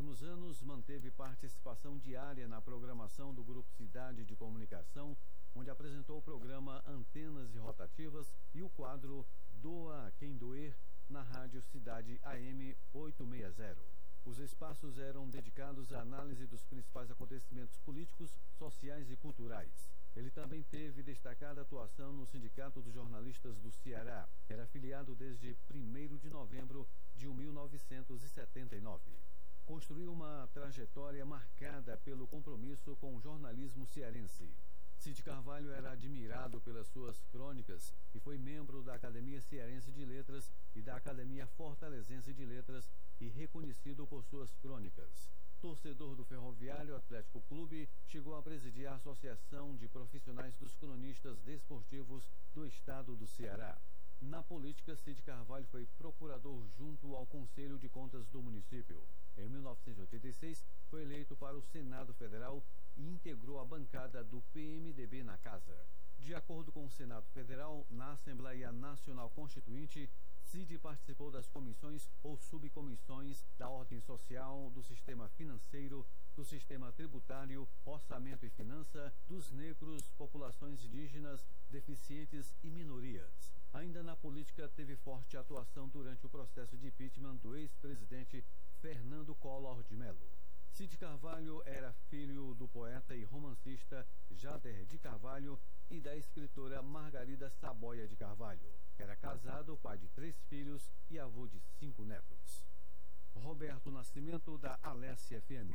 últimos anos, manteve participação diária na programação do Grupo Cidade de Comunicação, onde apresentou o programa Antenas e Rotativas e o quadro Doa Quem Doer, na Rádio Cidade AM 860. Os espaços eram dedicados à análise dos principais acontecimentos políticos, sociais e culturais. Ele também teve destacada atuação no Sindicato dos Jornalistas do Ceará. Era afiliado desde 1º de novembro de 1979. Construiu uma trajetória marcada pelo compromisso com o jornalismo cearense. Cid Carvalho era admirado pelas suas crônicas e foi membro da Academia Cearense de Letras e da Academia Fortalezense de Letras e reconhecido por suas crônicas. Torcedor do Ferroviário Atlético Clube, chegou a presidir a Associação de Profissionais dos Cronistas Desportivos do Estado do Ceará. Na política, Cid Carvalho foi procurador junto ao Conselho de Contas do município. Em 1986, foi eleito para o Senado Federal e integrou a bancada do PMDB na casa. De acordo com o Senado Federal, na Assembleia Nacional Constituinte, Cid participou das comissões ou subcomissões da ordem social, do sistema financeiro, do sistema tributário, orçamento e finança, dos negros, populações indígenas, deficientes e minorias. Ainda na política, teve forte atuação durante o processo de impeachment do ex-presidente Fernando Collor de Mello. Cid Carvalho era filho do poeta e romancista Jader de Carvalho e da escritora Margarida Saboia de Carvalho. Era casado, pai de 3 filhos e avô de 5 netos. Roberto Nascimento, da Alessia FM.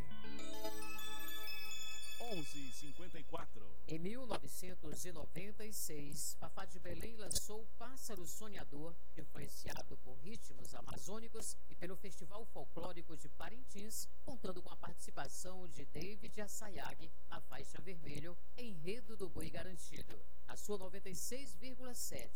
11h54. Em 1996, Fafá de Belém lançou Pássaro Sonhador, influenciado por ritmos amazônicos e pelo Festival Folclórico de Parintins, contando com a participação de David Assayag na faixa vermelho, Enredo do Boi Garantido. A sua 96,7